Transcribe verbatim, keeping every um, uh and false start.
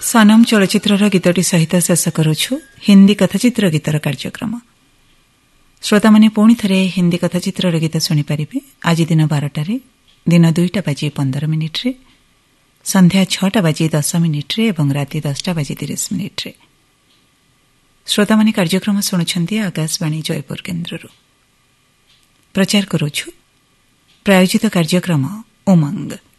सनम चलचित्रर गीतटी सहित शेष करुछु हिंदी कथाचित्र गीतर कार्यक्रम। श्रोता माने पुणी थरे हिंदी कथाचित्रर गीत शुणी पारिबे आज दिन बारटारे, दिन दुईटा बाजी पंदर मिनिट्रे, संध्या छटा बाजी दस मिनिट्रे एवं राति दसटा बाजी तीस मिनिट्रे। श्रोता माने कार्यक्रम शुणुछंती आकाशवाणी जयपुर केन्द्ररू। प्रचार करुछु प्रायोजित कार्यक्रम उमंग।